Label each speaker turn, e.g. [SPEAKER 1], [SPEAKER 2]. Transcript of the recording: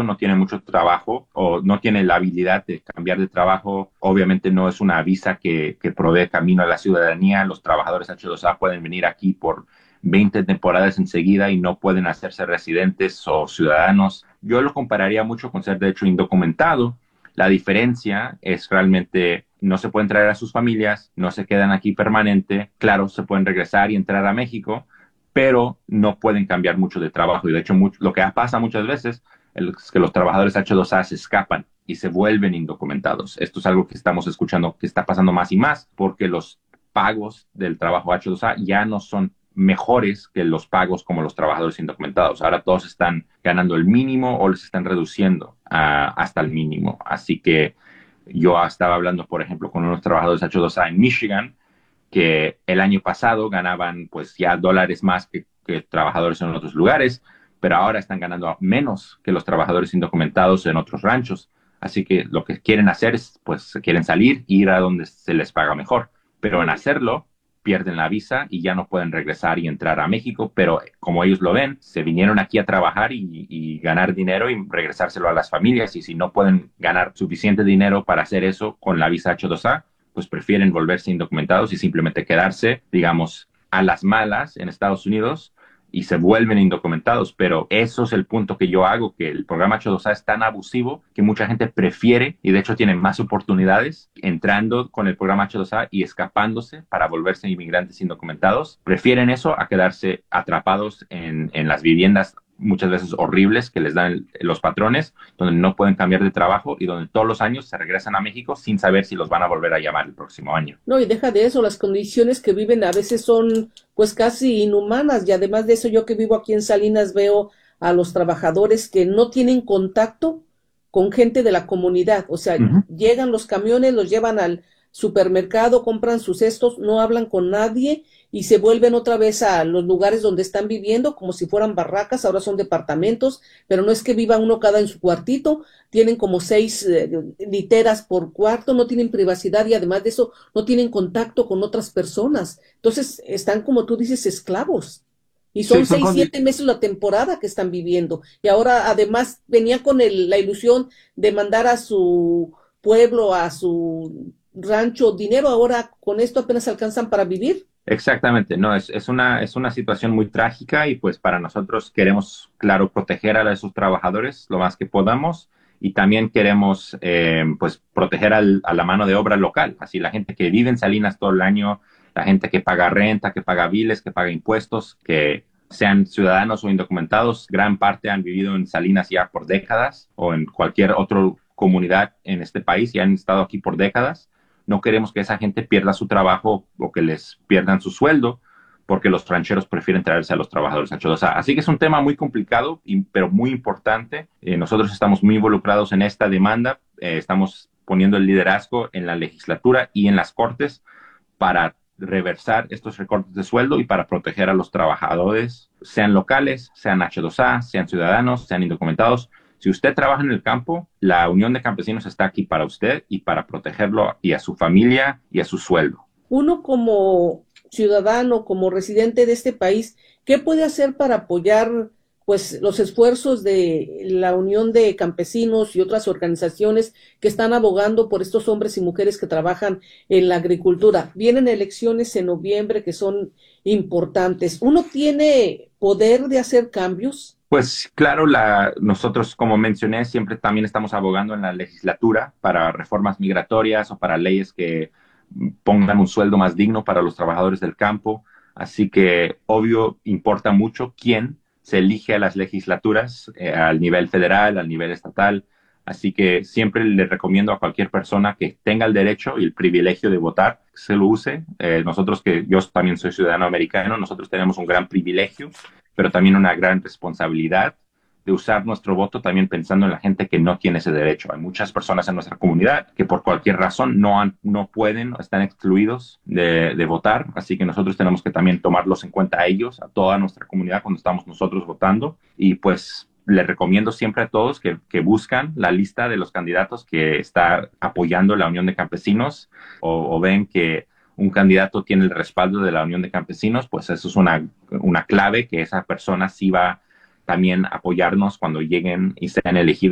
[SPEAKER 1] no tiene mucho trabajo o no tiene la habilidad de cambiar de trabajo, obviamente no es una visa que provee camino a la ciudadanía. Los trabajadores H2A pueden venir aquí por 20 temporadas enseguida y no pueden hacerse residentes o ciudadanos. Yo lo compararía mucho con ser de hecho indocumentado. La diferencia es realmente no se pueden traer a sus familias, no se quedan aquí permanente. Claro, se pueden regresar y entrar a México, pero no pueden cambiar mucho de trabajo. Y de hecho, lo que pasa muchas veces es que los trabajadores H2A se escapan y se vuelven indocumentados. Esto es algo que estamos escuchando que está pasando más y más porque los pagos del trabajo H2A ya no son mejores que los pagos como los trabajadores indocumentados. Ahora todos están ganando el mínimo o les están reduciendo hasta el mínimo. Así que yo estaba hablando, por ejemplo, con unos trabajadores H2A en Michigan que el año pasado ganaban pues ya dólares más que trabajadores en otros lugares, pero ahora están ganando menos que los trabajadores indocumentados en otros ranchos. Así que lo que quieren hacer es, pues, quieren salir e ir a donde se les paga mejor. Pero en hacerlo, pierden la visa y ya no pueden regresar y entrar a México, pero como ellos lo ven, se vinieron aquí a trabajar y ganar dinero y regresárselo a las familias, y si no pueden ganar suficiente dinero para hacer eso con la visa H2A, pues prefieren volverse indocumentados y simplemente quedarse, digamos, a las malas en Estados Unidos y se vuelven indocumentados. Pero eso es el punto que yo hago, que el programa H2A es tan abusivo que mucha gente prefiere, y de hecho tienen más oportunidades entrando con el programa H2A y escapándose para volverse inmigrantes indocumentados. Prefieren eso a quedarse atrapados en las viviendas muchas veces horribles que les dan los patrones, donde no pueden cambiar de trabajo y donde todos los años se regresan a México sin saber si los van a volver a llamar el próximo año.
[SPEAKER 2] No, y deja de eso, las condiciones que viven a veces son pues casi inhumanas, y además de eso yo que vivo aquí en Salinas veo a los trabajadores que no tienen contacto con gente de la comunidad. O sea, llegan los camiones, los llevan al supermercado, compran sus cestos, no hablan con nadie y se vuelven otra vez a los lugares donde están viviendo como si fueran barracas. Ahora son departamentos, pero no es que viva uno cada en su cuartito, tienen como 6 literas por cuarto, no tienen privacidad y además de eso no tienen contacto con otras personas. Entonces están, como tú dices, esclavos. Y
[SPEAKER 1] Sí,
[SPEAKER 2] son 6, 7 meses la temporada que están viviendo. Y ahora además venía con la ilusión de mandar a su pueblo, a su rancho dinero. Ahora con esto apenas alcanzan para vivir.
[SPEAKER 1] exactamente, no, es una situación muy trágica y pues para nosotros queremos, claro, proteger a esos trabajadores lo más que podamos, y también queremos pues proteger a la mano de obra local, así la gente que vive en Salinas todo el año, la gente que paga renta, que paga biles, que paga impuestos, que sean ciudadanos o indocumentados, gran parte han vivido en Salinas ya por décadas o en cualquier otra comunidad en este país y han estado aquí por décadas. No queremos que esa gente pierda su trabajo o que les pierdan su sueldo porque los rancheros prefieren traerse a los trabajadores anchosos. Así que es un tema muy complicado, pero muy importante. Nosotros estamos muy involucrados en esta demanda. Estamos poniendo el liderazgo en la legislatura y en las cortes para reversar estos recortes de sueldo y para proteger a los trabajadores, sean locales, sean H2A, sean ciudadanos, sean indocumentados. Si usted trabaja en el campo, la Unión de Campesinos está aquí para usted y para protegerlo y a su familia y a su sueldo.
[SPEAKER 2] Uno como ciudadano, como residente de este país, ¿qué puede hacer para apoyar pues los esfuerzos de la Unión de Campesinos y otras organizaciones que están abogando por estos hombres y mujeres que trabajan en la agricultura? Vienen elecciones en noviembre que son importantes. ¿Uno tiene poder de hacer cambios?
[SPEAKER 1] Pues claro, nosotros, como mencioné, siempre también estamos abogando en la legislatura para reformas migratorias o para leyes que pongan un sueldo más digno para los trabajadores del campo. Así que, obvio, importa mucho quién se elige a las legislaturas, al nivel federal, al nivel estatal. Así que siempre le recomiendo a cualquier persona que tenga el derecho y el privilegio de votar, que se lo use. Nosotros, que yo también soy ciudadano americano, nosotros tenemos un gran privilegio, pero también una gran responsabilidad de usar nuestro voto también pensando en la gente que no tiene ese derecho. Hay muchas personas en nuestra comunidad que por cualquier razón no pueden o están excluidos de votar, así que nosotros tenemos que también tomarlos en cuenta a ellos, a toda nuestra comunidad cuando estamos nosotros votando. Y pues les recomiendo siempre a todos que buscan la lista de los candidatos que está apoyando la Unión de Campesinos o ven que un candidato tiene el respaldo de la Unión de Campesinos, pues eso es una clave que esa persona sí va también apoyarnos cuando lleguen y sean elegidos